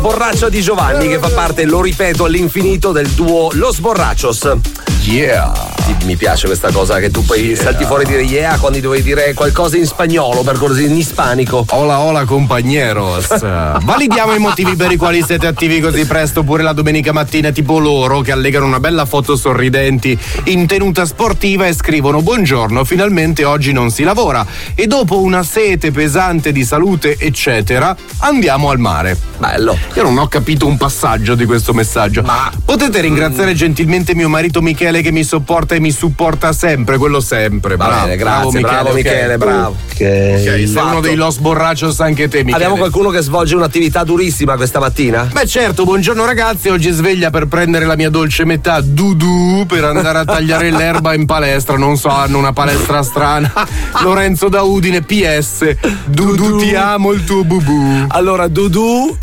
borraccia di Giovanni, che fa parte, lo ripeto all'infinito, del duo Los Borrachos. Yeah. Mi piace questa cosa che tu poi salti fuori a dire yeah quando dovevi dire qualcosa in spagnolo, per così in ispanico. Hola compañeros. Validiamo i motivi per i quali siete attivi così presto pure la domenica mattina, tipo loro che allegano una bella foto sorridenti in tenuta sportiva e scrivono: buongiorno, finalmente oggi non si lavora e dopo una sete pesante di salute eccetera andiamo al mare. Bello. Io non ho capito un passaggio di questo messaggio. Ma potete ringraziare gentilmente mio marito Michele che mi sopporta e mi supporta sempre, quello sempre. Va bene, grazie, bravo Michele, bravo. Ok, sei uno dei Los Borrachos anche te, Michele. Abbiamo qualcuno che svolge un'attività durissima questa mattina? Beh certo, buongiorno ragazzi, oggi sveglia per prendere la mia dolce metà Dudu per andare a tagliare l'erba in palestra, non so, hanno una palestra strana. Lorenzo da Udine, PS, Dudu ti amo il tuo bubù. Allora Dudu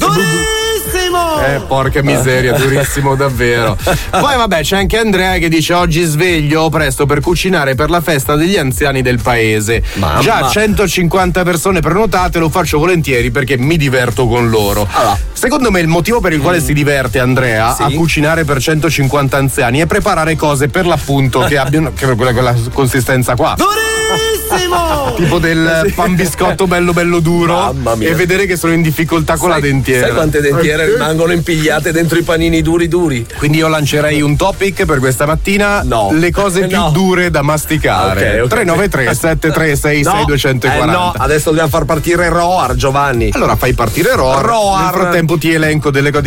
porca miseria, durissimo davvero. Poi vabbè, c'è anche Andrea che dice: oggi sveglio presto per cucinare per la festa degli anziani del paese. Mamma. Già 150 persone prenotate, lo faccio volentieri perché mi diverto con loro. Allora. Secondo me il motivo per il quale si diverte Andrea a cucinare per 150 anziani è preparare cose per l'appunto che abbiano quella consistenza qua. Tipo del pan biscotto bello duro. Mamma mia. E vedere che sono in difficoltà con la dentiera. Sai quante dentiere rimangono impigliate dentro i panini duri? Quindi io lancerei un topic per questa mattina: le cose più dure da masticare. Okay. 393 736 6240. No, adesso dobbiamo far partire Roar, Giovanni. Allora fai partire Roar. Nel frattempo ti elenco delle cose